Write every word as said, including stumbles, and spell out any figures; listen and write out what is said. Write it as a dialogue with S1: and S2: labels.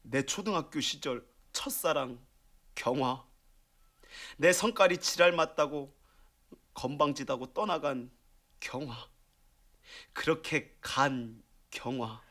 S1: 내 초등학교 시절 첫사랑 경화, 내 성깔이 지랄 맞다고 건방지다고 떠나간 경화, 그렇게 간 경화.